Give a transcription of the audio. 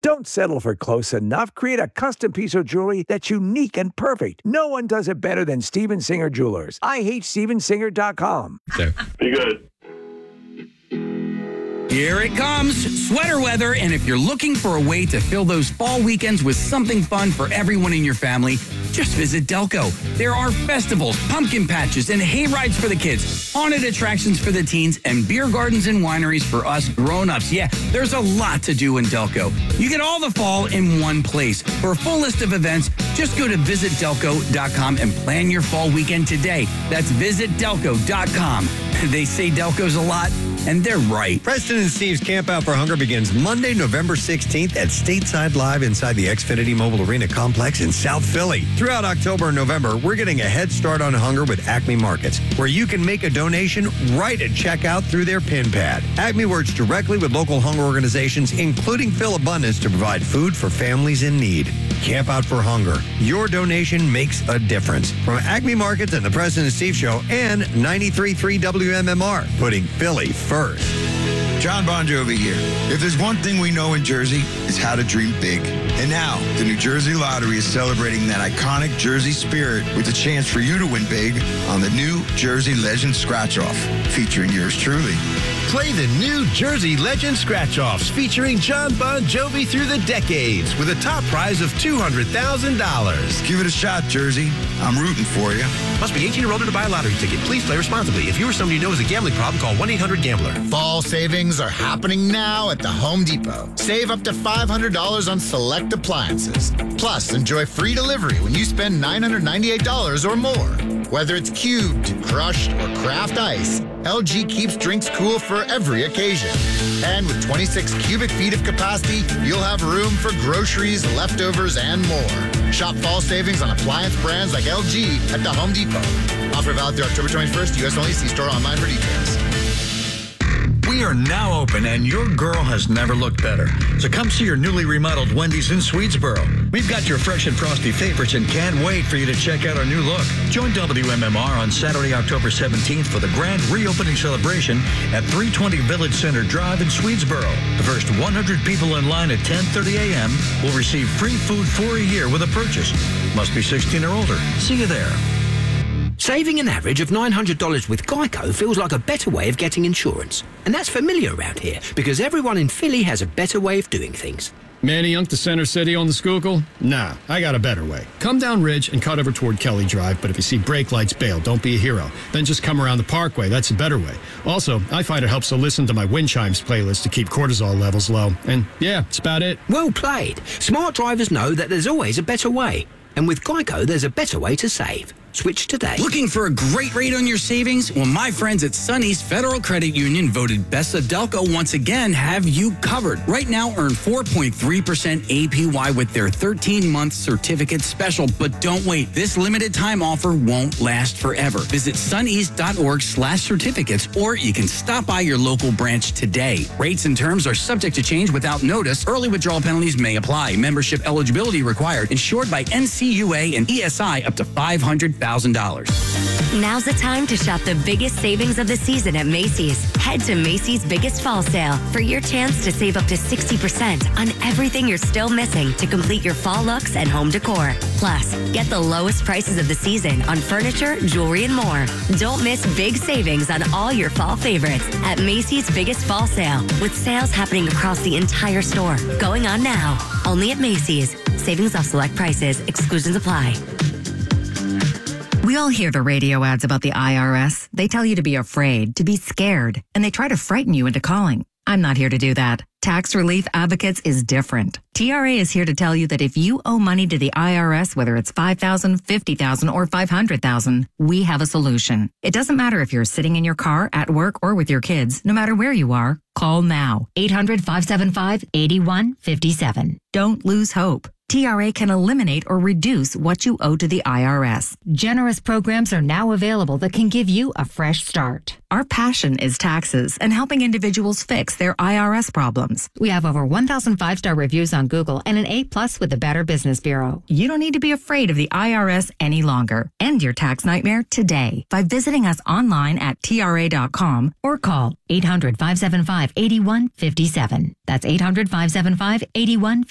Don't settle for close enough. Create a custom piece of jewelry that's unique and perfect. No one does it better than Steven Singer Jewelers. IHateStevenSinger.com. Be good. Here it comes, sweater weather, and if you're looking for a way to fill those fall weekends with something fun for everyone in your family, just visit Delco. There are festivals, pumpkin patches, and hay rides for the kids, haunted attractions for the teens, and beer gardens and wineries for us grown-ups. Yeah, there's a lot to do in Delco. You get all the fall in one place. For a full list of events, just go to visitdelco.com and plan your fall weekend today. That's visitdelco.com. They say Delco's a lot, and they're right. Preston and Steve's Camp Out for Hunger begins Monday, November 16th at Stateside Live inside the Xfinity Mobile Arena Complex in South Philly. Throughout October and November, we're getting a head start on hunger with Acme Markets, where you can make a donation right at checkout through their pin pad. Acme works directly with local hunger organizations, including Phil Abundance, to provide food for families in need. Camp Out for Hunger. Your donation makes a difference. From Acme Markets and the Preston and Steve Show and 93.3 WMMR, putting Philly first. John Bon Jovi here. If there's one thing we know in Jersey, it's how to dream big. And now, the New Jersey Lottery is celebrating that iconic Jersey spirit with a chance for you to win big on the New Jersey Legend Scratch-Off, featuring yours truly. Play the New Jersey Legend Scratch-Offs featuring John Bon Jovi through the decades with a top prize of $200,000. Give it a shot, Jersey. I'm rooting for you. Must be 18 or older to buy a lottery ticket. Please play responsibly. If you or someone you know has a gambling problem, call 1-800-GAMBLER. Fall savings are happening now at the Home Depot. Save up to $500 on select appliances. Plus, enjoy free delivery when you spend $998 or more. Whether it's cubed, crushed, or craft ice, LG keeps drinks cool for every occasion. And with 26 cubic feet of capacity, you'll have room for groceries, leftovers, and more. Shop fall savings on appliance brands like LG at the Home Depot. Offer valid through October 21st. U.S. only. See store online for details. We are now open, and your girl has never looked better. So come see your newly remodeled Wendy's in Swedesboro. We've got your fresh and frosty favorites and can't wait for you to check out our new look. Join WMMR on Saturday, October 17th for the grand reopening celebration at 320 Village Center Drive in Swedesboro. The first 100 people in line at 10:30 a.m. will receive free food for a year with a purchase. Must be 16 or older. See you there. Saving an average of $900 with Geico feels like a better way of getting insurance. And that's familiar around here, because everyone in Philly has a better way of doing things. Manny Young to Center City on the Schuylkill? Nah, I got a better way. Come down Ridge and cut over toward Kelly Drive, but if you see brake lights, bail. Don't be a hero. Then just come around the Parkway. That's a better way. Also, I find it helps to listen to my wind chimes playlist to keep cortisol levels low. And yeah, that's about it. Well played. Smart drivers know that there's always a better way. And with Geico, there's a better way to save. Switch today. Looking for a great rate on your savings? Well, my friends at SunEast Federal Credit Union, voted Best of Delco, once again have you covered. Right now, earn 4.3% APY with their 13-month certificate special. But don't wait. This limited time offer won't last forever. Visit suneast.org/certificates, or you can stop by your local branch today. Rates and terms are subject to change without notice. Early withdrawal penalties may apply. Membership eligibility required. Insured by NCUA and ESI up to $500,000. Now's the time to shop the biggest savings of the season at Macy's. Head to Macy's Biggest Fall Sale for your chance to save up to 60% on everything you're still missing to complete your fall looks and home decor. Plus, get the lowest prices of the season on furniture, jewelry, and more. Don't miss big savings on all your fall favorites at Macy's Biggest Fall Sale, with sales happening across the entire store. Going on now, only at Macy's. Savings off select prices. Exclusions apply. We all hear the radio ads about the IRS. They tell you to be afraid, to be scared, and they try to frighten you into calling. I'm not here to do that. Tax Relief Advocates is different. TRA is here to tell you that if you owe money to the IRS, whether it's $5,000, $50,000, or $500,000, we have a solution. It doesn't matter if you're sitting in your car, at work, or with your kids. No matter where you are, call now. 800-575-8157. Don't lose hope. TRA can eliminate or reduce what you owe to the IRS. Generous programs are now available that can give you a fresh start. Our passion is taxes and helping individuals fix their IRS problems. We have over 1,000 5-star reviews on Google and an A+ with the Better Business Bureau. You don't need to be afraid of the IRS any longer. End your tax nightmare today by visiting us online at TRA.com or call 800-575-8157. That's 800-575-8157.